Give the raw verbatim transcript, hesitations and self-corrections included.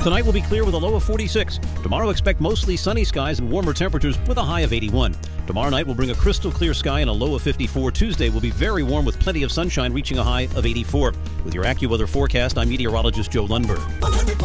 Tonight will be clear with a low of forty-six. Tomorrow expect mostly sunny skies and warmer temperatures with a high of eighty-one. Tomorrow night will bring a crystal clear sky and a low of fifty-four. Tuesday will be very warm with plenty of sunshine reaching a high of eighty-four. With your AccuWeather forecast, I'm meteorologist Joe Lundberg.